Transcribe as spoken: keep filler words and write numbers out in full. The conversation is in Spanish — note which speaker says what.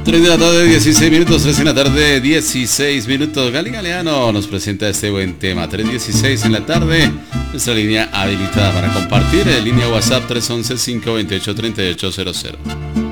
Speaker 1: tres de la tarde, dieciséis minutos, tres de la tarde, dieciséis minutos. Gali Galeano nos presenta este buen tema. tres dieciséis en la tarde, nuestra línea habilitada para compartir. En línea WhatsApp tres once, cinco veintiocho, treinta y ocho cero cero.